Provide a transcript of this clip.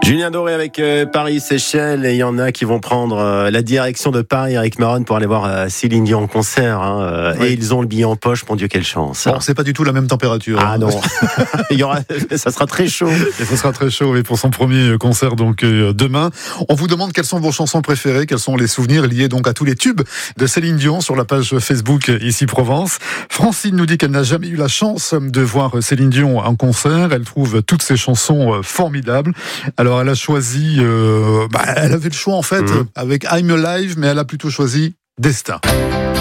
Julien Doré avec Paris-Séchelles, et il y en a qui vont prendre la direction de Paris, Eric Maron, pour aller voir Céline Dion en concert. Oui. Et ils ont le billet en poche, mon Dieu, quelle chance. Bon, c'est pas du tout la même température. Ah non, ça sera très chaud. Et ça sera très chaud, et pour son premier concert donc demain. On vous demande quelles sont vos chansons préférées, quels sont les souvenirs liés donc à tous les tubes de Céline Dion sur la page Facebook Ici Provence. Francine nous dit qu'elle n'a jamais eu la chance de voir Céline Dion en concert. Elle trouve toutes ses chansons formidables. Alors elle a choisi, elle avait le choix en fait avec I'm Alive, mais elle a plutôt choisi Destin.